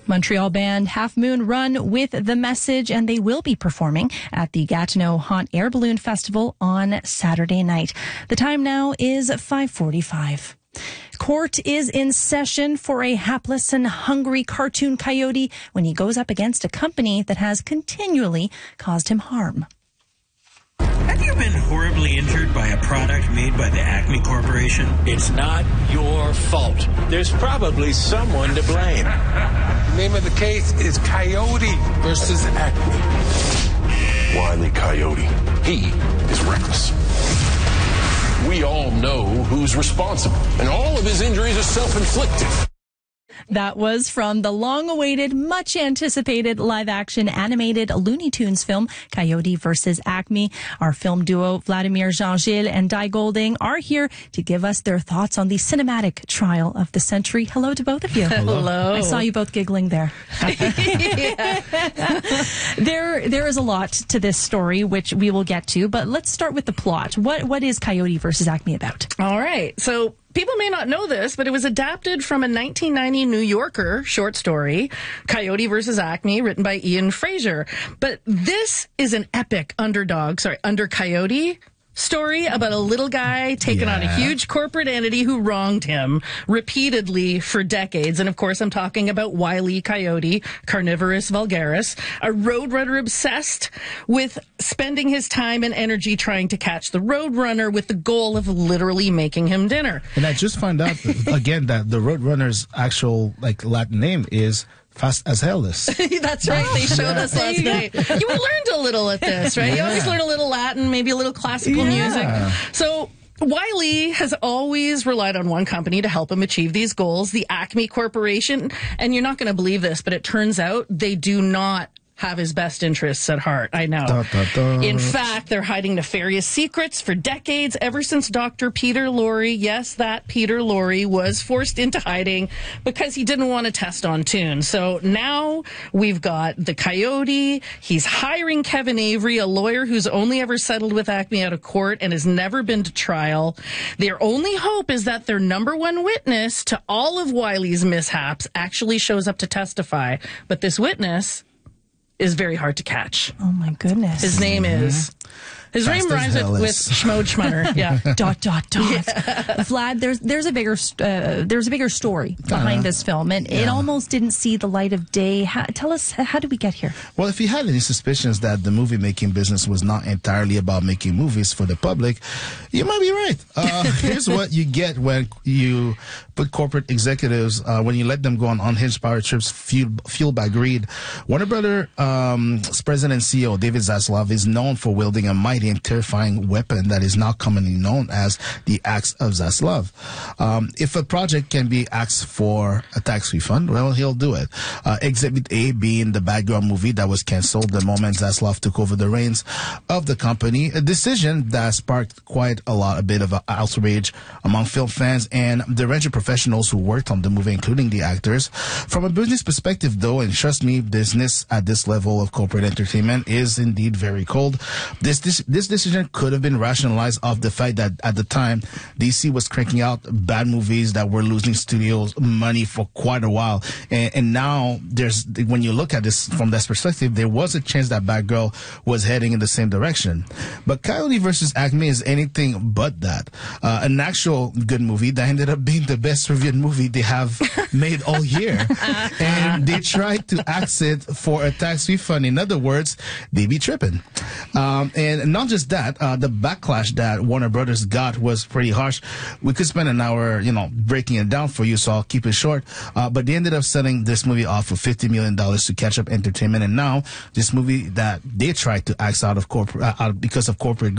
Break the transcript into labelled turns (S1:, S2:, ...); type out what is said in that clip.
S1: Montreal band Half Moon Run with The Message, and they will be performing at the Gatineau Hot Air Balloon Festival on Saturday night. The time now is 5:45. Court is in session for a hapless and hungry cartoon coyote when he goes up against a company that has continually caused him harm.
S2: Have you been horribly injured by a product made by the Acme Corporation?
S3: It's not your fault. There's probably someone to blame.
S4: The name of the case is Coyote versus Acme.
S5: Wile E. Coyote. He is reckless. We all know who's responsible, and all of his injuries are self-inflicted.
S1: That was from the long-awaited, much-anticipated live-action animated Looney Tunes film, Coyote vs. Acme. Our film duo, Vladimir Jean-Gilles and Di Golding, are here to give us their thoughts on the cinematic trial of the century. Hello to both of you.
S6: Hello.
S1: I saw you both giggling there. There is a lot to this story, which we will get to, but let's start with the plot. What is Coyote vs. Acme about?
S6: All right. So people may not know this, but it was adapted from a 1990 New Yorker short story, Coyote vs. Acme, written by Ian Fraser. But this is an epic under Coyote story about a little guy taking on a huge corporate entity who wronged him repeatedly for decades. And of course, I'm talking about Wile E. Coyote, Carnivorous vulgaris, a roadrunner obsessed with spending his time and energy trying to catch the roadrunner with the goal of literally making him dinner.
S7: And I just found out again that the roadrunner's actual Latin name is Fast as Hellas.
S6: That's right. They showed us last night. We learned a little at this, right? You always learn a little Latin, maybe a little classical music. So Wile E. has always relied on one company to help him achieve these goals, the Acme Corporation. And you're not going to believe this, but it turns out they do not have his best interests at heart. I know. In fact, they're hiding nefarious secrets for decades, ever since Dr. Peter Lorre, yes, that Peter Lorre, was forced into hiding because he didn't want to test on tunes. So now we've got the Coyote. He's hiring Kevin Avery, a lawyer who's only ever settled with Acme out of court and has never been to trial. Their only hope is that their number one witness to all of Wile's mishaps actually shows up to testify. But this witness is very hard to catch.
S1: Oh my goodness.
S6: His name is... His name rhymes with Schmode Schmunner. Yeah. ...
S1: Yeah. Vlad, there's a bigger story behind this film, and it almost didn't see the light of day. Tell us, how did we get here?
S7: Well, if you had any suspicions that the movie-making business was not entirely about making movies for the public, you might be right. Here's what you get when you put corporate executives, when you let them go on unhinged power trips fueled by greed. Warner Brothers' president and CEO, David Zaslav, is known for wielding a mighty and terrifying weapon that is now commonly known as the Axe of Zaslav. If a project can be asked for a tax refund, well, he'll do it. Exhibit A being the Bad Girl movie that was canceled the moment Zaslav took over the reins of the company, a decision that sparked quite a bit of outrage among film fans and the range of professionals who worked on the movie, including the actors. From a business perspective, though, and trust me, business at this level of corporate entertainment is indeed very cold. This decision could have been rationalized off the fact that at the time, DC was cranking out bad movies that were losing studios money for quite a while. And now, when you look at this from that perspective, there was a chance that Batgirl was heading in the same direction. But Coyote vs. Acme is anything but that. An actual good movie that ended up being the best reviewed movie they have made all year. And they tried to axe it for a tax refund. In other words, they be tripping. And not just that, the backlash that Warner Brothers got was pretty harsh. We could spend an hour, breaking it down for you, so I'll keep it short. But they ended up selling this movie off for $50 million to Catch Up Entertainment. And now this movie that they tried to axe out of because of corporate